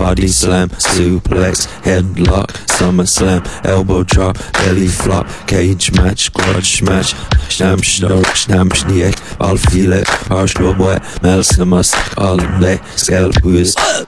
body slam, suplex, headlock, SummerSlam, elbow drop, belly flop, cage match, grudge match, Stamp-Schniek, Ballfilet, Arschloboy, Melsamus, all day, scalp